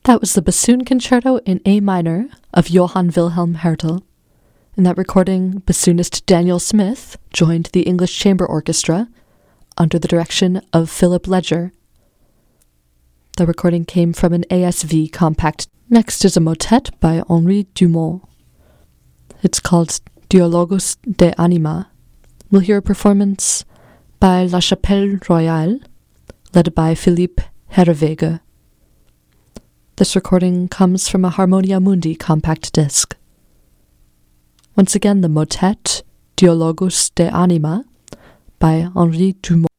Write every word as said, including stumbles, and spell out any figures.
That was the Bassoon Concerto in A minor of Johann Wilhelm Hertel. In that recording, bassoonist Daniel Smith joined the English Chamber Orchestra under the direction of Philip Ledger. The recording came from an A S V compact. Next is a motet by Henri Dumont. It's called Dialogus de Anima. We'll hear a performance by La Chapelle Royale, led by Philippe Herreweghe. This recording comes from a Harmonia Mundi compact disc. Once again, the motet Dialogus de Anima by Henri Dumont.